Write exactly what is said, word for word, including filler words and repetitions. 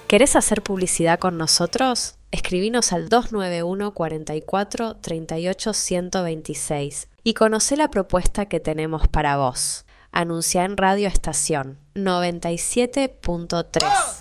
¿Querés hacer publicidad con nosotros? Escribinos al dos nueve uno, cuarenta y cuatro, treinta y ocho, ciento veintiséis y conocé la propuesta que tenemos para vos. Anunciá en Radio Estación noventa y siete punto tres.